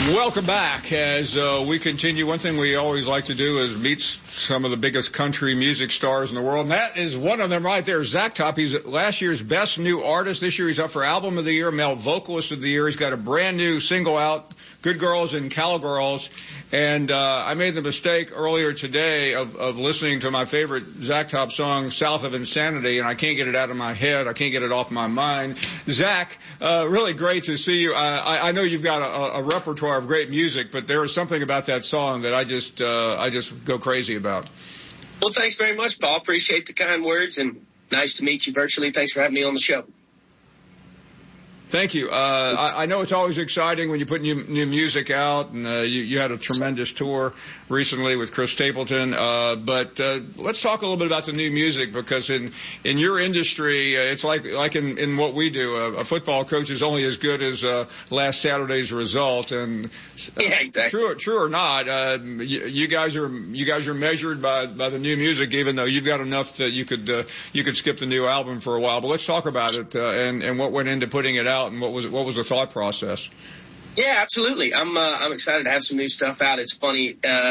Welcome back. As we continue, one thing we always like to do is meet some of the biggest country music stars in the world, and that is one of them right there, Zach Top. He's last year's best new artist. This year he's up for Album of the Year, Male Vocalist of the Year. He's got a brand new single out, Good Girls and Cowgirls. And I made the mistake earlier today of listening to my favorite Zach Top song, South of Insanity, and I can't get it out of my head. I can't get it off my mind. Zach, really great to see you. I know you've got a repertoire of great music, but there is something about that song that I just go crazy about. Well, thanks very much, Paul. Appreciate the kind words, and nice to meet you virtually. Thanks for having me on the show. Thank you. I know it's always exciting when you put new music out, and you had a tremendous tour recently with Chris Stapleton. But let's talk a little bit about the new music, because in your industry, it's like in what we do. A football coach is only as good as last Saturday's result, and yeah, exactly. True or not, you guys are measured by the new music, even though you've got enough that you could skip the new album for a while. But let's talk about it and what went into putting it out. And what was the thought process? Yeah, absolutely. I'm excited to have some new stuff out. It's funny,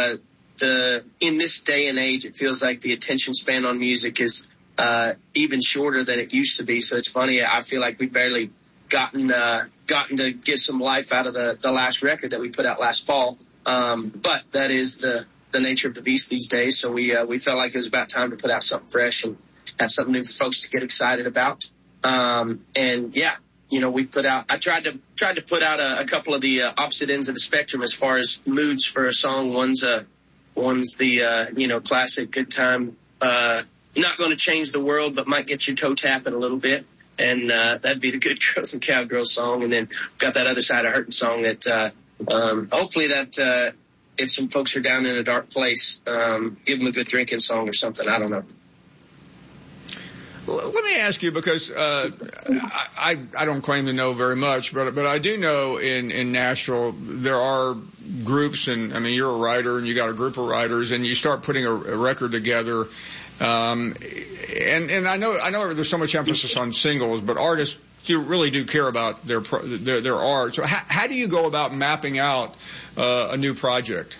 in this day and age, it feels like the attention span on music is even shorter than it used to be. So it's funny. I feel like we've barely gotten to get some life out of the last record that we put out last fall. But that is the nature of the beast these days. So we felt like it was about time to put out something fresh and have something new for folks to get excited about. And yeah. We put out, I tried to put out a couple of the opposite ends of the spectrum as far as moods for a song. One's the classic good time, not going to change the world, but might get your toe tapping a little bit. And, that'd be the Good Girls and Cowgirls song. And then got that other side of Hurtin' song that, hopefully that, if some folks are down in a dark place, give them a good drinking song or something. I don't know. Let me ask you, because I don't claim to know very much, but I do know in Nashville there are groups, and I mean you're a writer and you got a group of writers, and you start putting a record together, and I know there's so much emphasis on singles, but artists really do care about their art. So how do you go about mapping out a new project?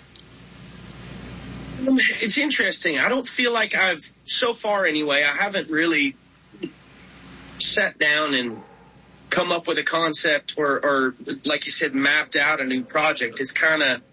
It's interesting. I don't feel like so far anyway, I haven't really sat down and come up with a concept or like you said, mapped out a new project. It's kind of,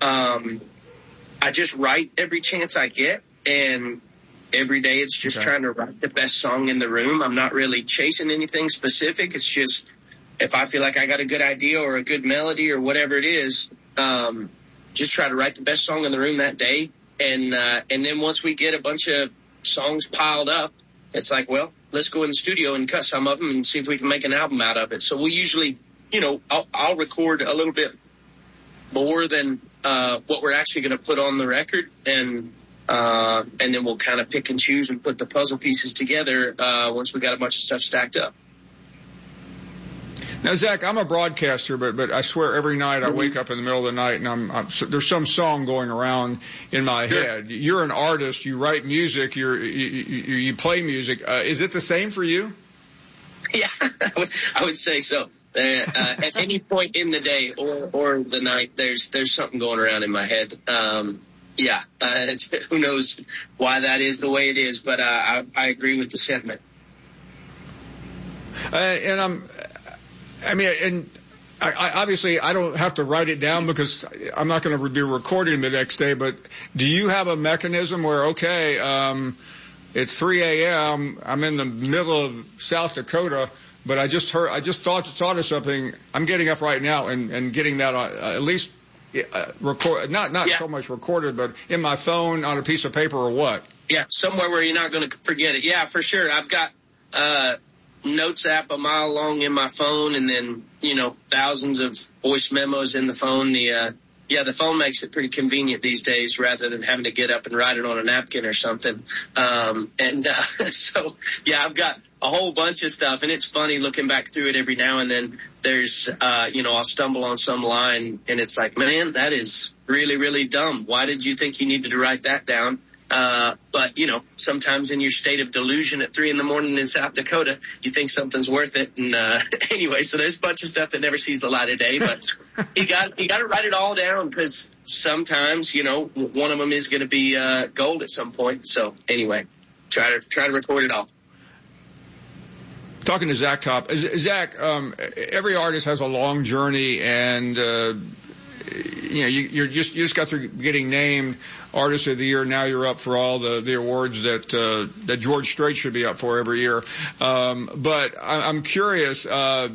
I just write every chance I get, and every day it's just trying to write the best song in the room. I'm not really chasing anything specific. It's just, if I feel like I got a good idea or a good melody or whatever it is, just try to write the best song in the room that day. And then once we get a bunch of songs piled up, it's like, well, let's go in the studio and cut some of them and see if we can make an album out of it. So we usually, I'll record a little bit more than what we're actually going to put on the record, and then we'll kind of pick and choose and put the puzzle pieces together once we got a bunch of stuff stacked up. Now, Zach, I'm a broadcaster, but I swear every night I wake up in the middle of the night and there's some song going around in my head. You're an artist. You write music. You play music. Is it the same for you? Yeah, I would say so. At any point in the day or the night, there's something going around in my head. Who knows why that is the way it is, but I agree with the sentiment. I obviously I don't have to write it down because I'm not going to be recording the next day, but do you have a mechanism where, it's 3 a.m., I'm in the middle of South Dakota, but I just thought of something. I'm getting up right now and getting that at least record, not so much recorded, but in my phone on a piece of paper or what? Yeah, somewhere where you're not going to forget it. Yeah, for sure. I've got Notes app a mile long in my phone, and then thousands of voice memos in the phone. The phone makes it pretty convenient these days, rather than having to get up and write it on a napkin or something. So I've got a whole bunch of stuff, and it's funny looking back through it every now and then. There's I'll stumble on some line and it's like, man, that is really, really dumb. Why did you think you needed to write that down? But, you know, sometimes in your state of delusion at 3 a.m. in South Dakota, you think something's worth it. And, anyway, so there's a bunch of stuff that never sees the light of day, but you got to write it all down, because sometimes, you know, one of them is going to be, gold at some point. So anyway, try to record it all. Talking to Zach Top, Zach, every artist has a long journey, and, you know, you just got through getting named Artist of the Year. Now you're up for all the awards that George Strait should be up for every year. But I'm curious, at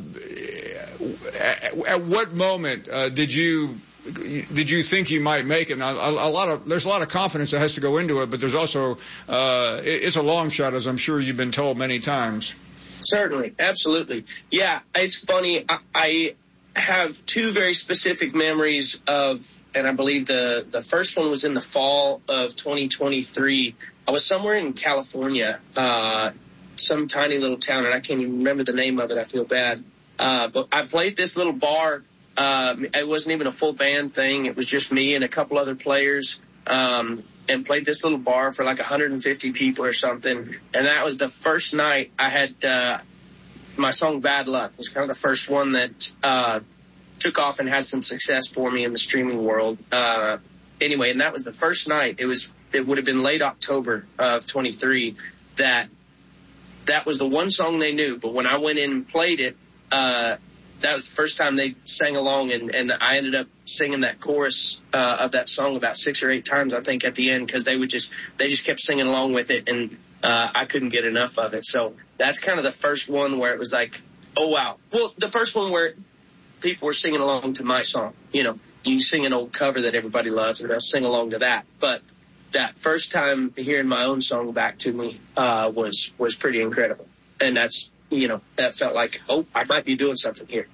what moment did you think you might make it? Now, there's a lot of confidence that has to go into it, but there's also it's a long shot, as I'm sure you've been told many times. Certainly, absolutely. Yeah, it's funny. I have two very specific memories of, and I believe the first one was in the fall of 2023. I was somewhere in California, some tiny little town, and I can't even remember the name of it. I feel bad. But I played this little bar. It wasn't even a full band thing. It was just me and a couple other players. And played this little bar for like 150 people or something. And that was the first night I had, my song Bad Luck was kind of the first one that, took off and had some success for me in the streaming world. Anyway, and that was the first night. It would have been late October of 23 that was the one song they knew. But when I went in and played it, that was the first time they sang along, and I ended up singing that chorus of that song about 6 or 8 times, I think, at the end, because they just kept singing along with it, and I couldn't get enough of it. So that's kind of the first one where it was like, oh wow. Well, the first one where people were singing along to my song. You know, you sing an old cover that everybody loves, and they'll sing along to that. But that first time hearing my own song back to me was pretty incredible, and that's, you know, that felt like, oh, I might be doing something here.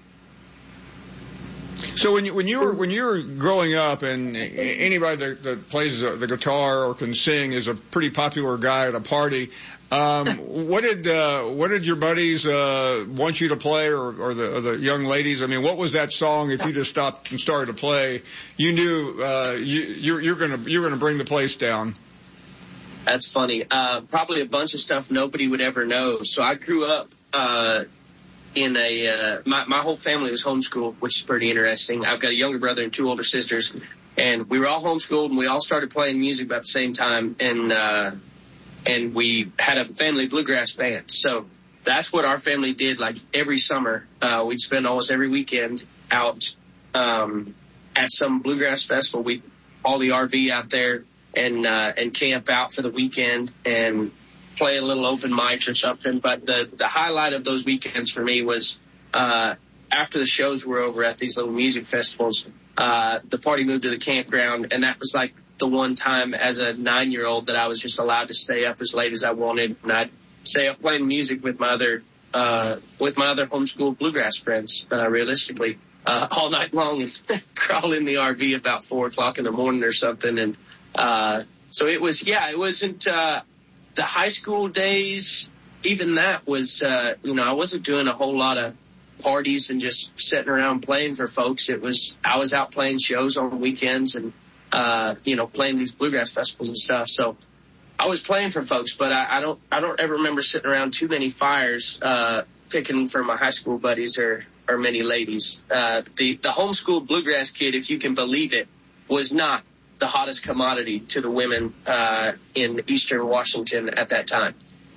So when you were growing up, and anybody that plays the guitar or can sing is a pretty popular guy at a party, what did your buddies want you to play, or the young ladies? I mean, what was that song? If you just stopped and started to play, you knew you're gonna bring the place down. That's funny. Probably a bunch of stuff nobody would ever know. So I grew up in my whole family was homeschooled, which is pretty interesting. I've got a younger brother and 2 older sisters, and we were all homeschooled, and we all started playing music about the same time, and we had a family bluegrass band. So that's what our family did, like every summer. We'd spend almost every weekend out at some bluegrass festival. We'd haul the RV out there and camp out for the weekend and play a little open mic or something. But the highlight of those weekends for me was after the shows were over at these little music festivals, the party moved to the campground, and that was like the one time as a 9-year-old that I was just allowed to stay up as late as I wanted, and I'd stay up playing music with my other homeschool bluegrass friends, realistically, all night long, and crawl in the RV about 4 o'clock in the morning or something. And so it wasn't the high school days. Even that was, I wasn't doing a whole lot of parties and just sitting around playing for folks. I was out playing shows on weekends and, playing these bluegrass festivals and stuff. So I was playing for folks, but I don't ever remember sitting around too many fires, picking for my high school buddies or many ladies. The homeschool bluegrass kid, if you can believe it, was not the hottest commodity to the women in Eastern Washington at that time.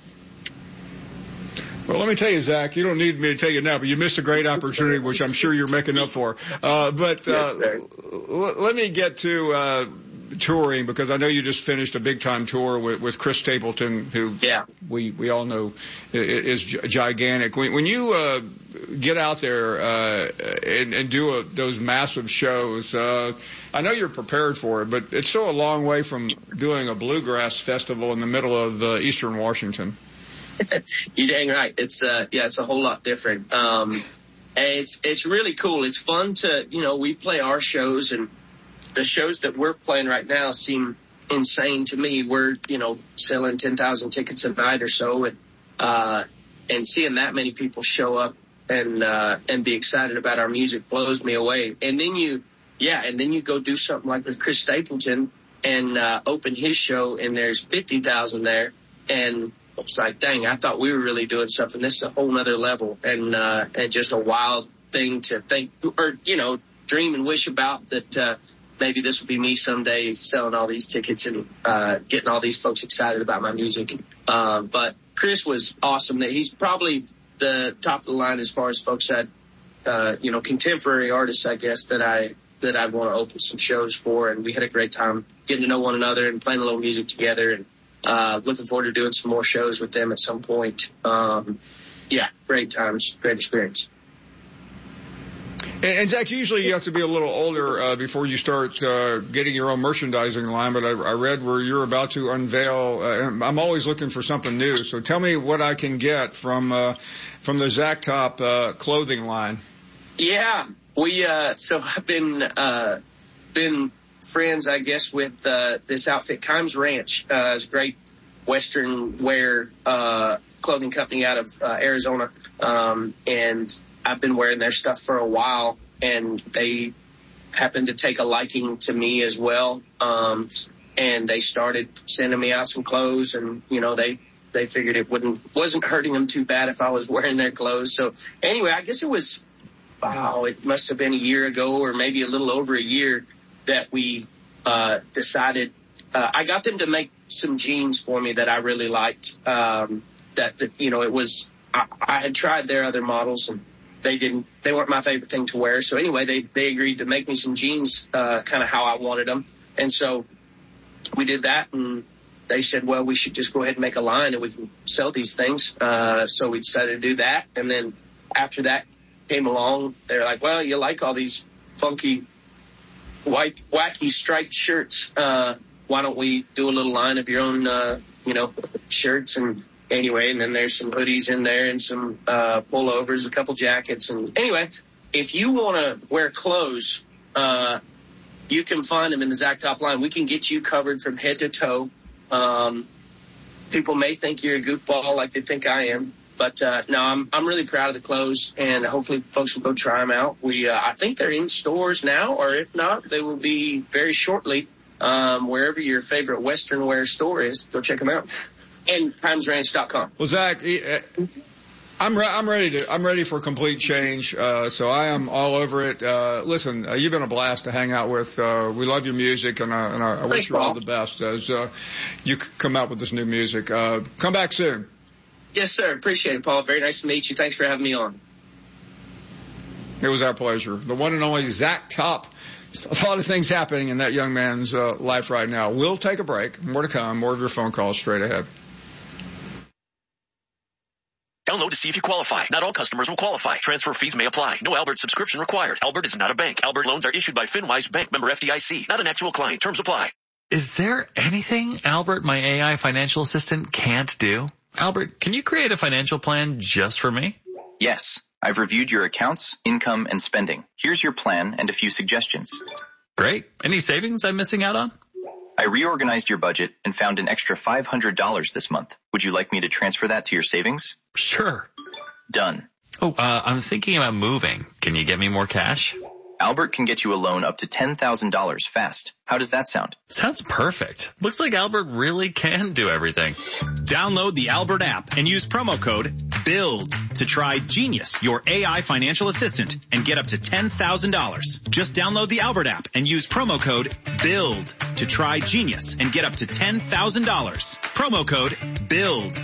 Well, let me tell you, Zach, you don't need me to tell you now, but you missed a great opportunity, which I'm sure you're making up for. But yes, let me get to touring, because I know you just finished a big-time tour with Chris Stapleton, who we all know is gigantic. When you get out there and do those massive shows, I know you're prepared for it, but it's still a long way from doing a bluegrass festival in the middle of Eastern Washington. You're dang right. It's a whole lot different. And it's really cool. It's fun to, we play our shows, and the shows that we're playing right now seem insane to me. We're, selling 10,000 tickets a night or so, and seeing that many people show up and be excited about our music blows me away. And then you go do something like with Chris Stapleton, and open his show, and there's 50,000 there. And it's like, dang, I thought we were really doing something. This is a whole nother level, and just a wild thing to think, or, dream and wish about, that maybe this will be me someday selling all these tickets and getting all these folks excited about my music. But Chris was awesome. He's probably the top of the line as far as folks that, contemporary artists, I guess, that I'd want to open some shows for. And we had a great time getting to know one another and playing a little music together, and looking forward to doing some more shows with them at some point. Great times, great experience. And Zach, usually you have to be a little older before you start getting your own merchandising line, but I read where you're about to unveil. I'm always looking for something new, so tell me what I can get from the Zach Top clothing line. Yeah, so I've been friends, I guess, with this outfit, Kimes Ranch. It's a great Western wear clothing company out of Arizona, and I've been wearing their stuff for a while, and they happened to take a liking to me as well. And they started sending me out some clothes, and, they figured it wasn't hurting them too bad if I was wearing their clothes. So anyway, I guess it must have been a year ago, or maybe a little over a year, that we decided, I got them to make some jeans for me that I really liked. It was, I had tried their other models, and they weren't my favorite thing to wear. So anyway, they agreed to make me some jeans, kind of how I wanted them. And so we did that, and they said, well, we should just go ahead and make a line and we can sell these things. So we decided to do that. And then after that came along, they're like, well, you like all these funky, wacky striped shirts. Why don't we do a little line of your own, shirts? And anyway, and then there's some hoodies in there and some pullovers, a couple jackets. And anyway, if you want to wear clothes, you can find them in the Zach Top line. We can get you covered from head to toe. People may think you're a goofball like they think I am, but no, I'm really proud of the clothes, and hopefully folks will go try them out. I think they're in stores now, or if not, they will be very shortly. Wherever your favorite Western wear store is, go check them out. And KimesRanch.com. Well, Zach, I'm ready for complete change. So I am all over it. Listen, you've been a blast to hang out with. We love your music, and I wish you all the best as you come out with this new music. Come back soon. Yes, sir. Appreciate it, Paul. Very nice to meet you. Thanks for having me on. It was our pleasure. The one and only Zach Top. A lot of things happening in that young man's life right now. We'll take a break. More to come. More of your phone calls straight ahead. Download to see if you qualify. Not all customers will qualify. Transfer fees may apply. No Albert subscription required. Albert is not a bank. Albert loans are issued by FinWise Bank, member FDIC. Not an actual client. Terms apply. Is there anything Albert, my AI financial assistant, can't do? Albert, can you create a financial plan just for me? Yes. I've reviewed your accounts, income, and spending. Here's your plan and a few suggestions. Great. Any savings I'm missing out on? I reorganized your budget and found an extra $500 this month. Would you like me to transfer that to your savings? Sure. Done. Oh, I'm thinking about moving. Can you get me more cash? Albert can get you a loan up to $10,000 fast. How does that sound? Sounds perfect. Looks like Albert really can do everything. Download the Albert app and use promo code BUILD to try Genius, your AI financial assistant, and get up to $10,000. Just download the Albert app and use promo code BUILD to try Genius and get up to $10,000. Promo code BUILD.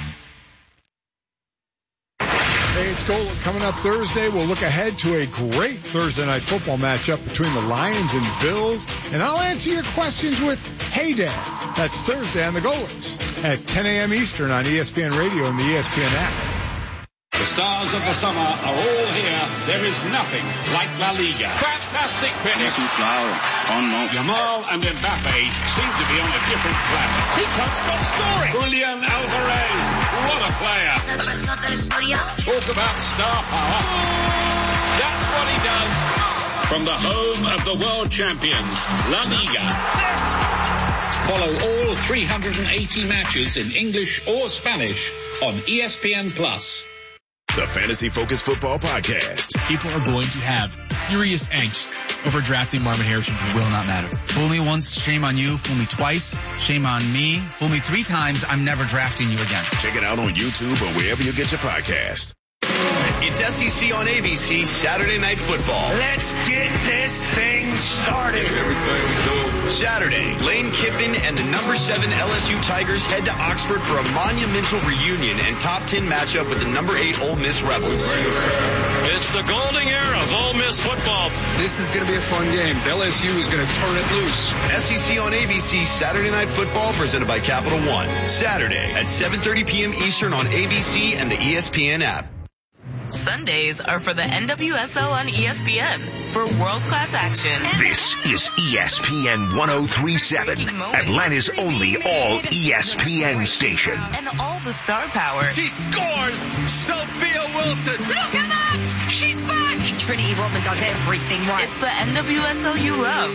Hey, it's Gold. Coming up Thursday, we'll look ahead to a great Thursday night football matchup between the Lions and Bills, and I'll answer your questions with Hey Dad. That's Thursday on the Goalies at 10 a.m. Eastern on ESPN Radio and the ESPN app. The stars of the summer are all here. There is nothing like La Liga. Fantastic finish. Yamal and Mbappe seem to be on a different planet. He can't stop scoring. Julian Alvarez, what a player. Talk about star power. That's what he does. From the home of the world champions, La Liga. Follow all 380 matches in English or Spanish on ESPN+. The Fantasy Focus Football Podcast. People are going to have serious angst over drafting Marvin Harrison Jr. Will not matter. Fool me once, shame on you. Fool me twice, shame on me. Fool me 3 times, I'm never drafting you again. Check it out on YouTube or wherever you get your podcast. It's SEC on ABC Saturday Night Football. Let's get this thing started. Everything we do. Saturday, Lane Kiffin and the number 7 LSU Tigers head to Oxford for a monumental reunion and top 10 matchup with the number 8 Ole Miss Rebels. It's the golden era of Ole Miss football. This is going to be a fun game. LSU is going to turn it loose. SEC on ABC Saturday Night Football presented by Capital One. Saturday at 7:30 p.m. Eastern on ABC and the ESPN app. Sundays are for the NWSL on ESPN for world-class action. This is ESPN 103.7, Atlanta's only all-ESPN station. And all the star power. She scores! Sophia Wilson! Look at that! She's back! Trinity Rodman does everything right. It's the NWSL you love.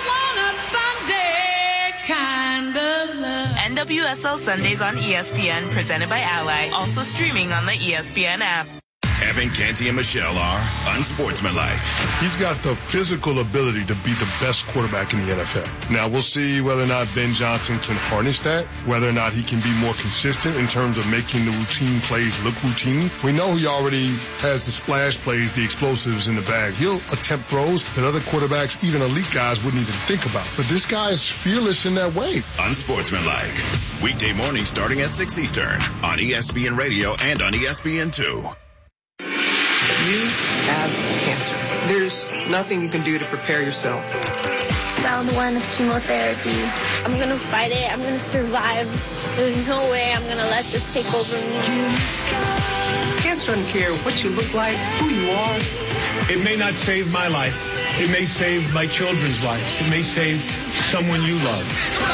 I want a Sunday kind of love. NWSL Sundays on ESPN, presented by Ally. Also streaming on the ESPN app. Evan Canty and Michelle are unsportsmanlike. He's got the physical ability to be the best quarterback in the NFL. Now, we'll see whether or not Ben Johnson can harness that, whether or not he can be more consistent in terms of making the routine plays look routine. We know he already has the splash plays, the explosives in the bag. He'll attempt throws that other quarterbacks, even elite guys, wouldn't even think about. But this guy is fearless in that way. Unsportsmanlike. Weekday morning starting at 6 Eastern on ESPN Radio and on ESPN2. You have cancer. There's nothing you can do to prepare yourself. Round 1 of chemotherapy. I'm going to fight it. I'm going to survive. There's no way I'm going to let this take over me. Cancer doesn't care what you look like, who you are. It may not save my life. It may save my children's life. It may save someone you love.